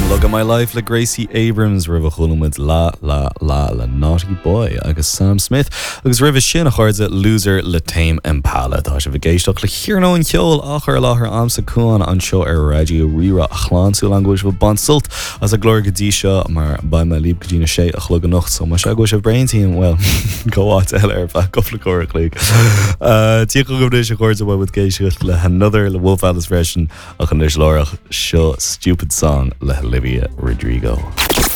Look at My Life le Gracie Abrams rih chulamid la le Naughty Boy agus Sam Smith agus rih sin a chuirde Loser le Tame Impala tá se bhgéisteach le chiarnó an cheol achar láthair amsa cuan an seo ar radio rira a chláánú an gois bh bansult as a glóir go dtí seo mar ba me líb go dtína sé a chlog an nocht so mar se go se brain team well goáit eile ar bheith gofla cóir clíg tí go go sé chuirde bh géisiúcht le another le Wolf Alice version a chu níos láireach seo Stupid Song le Olivia Rodrigo.